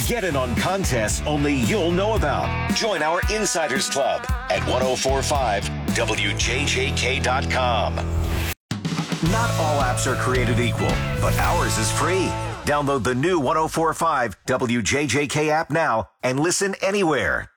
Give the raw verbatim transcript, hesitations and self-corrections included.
Get in on contests only you'll know about. Join our Insiders Club at ten forty-five W J J K dot com. Not all apps are created equal, but ours is free. Download the new ten forty-five W J J K app now and listen anywhere.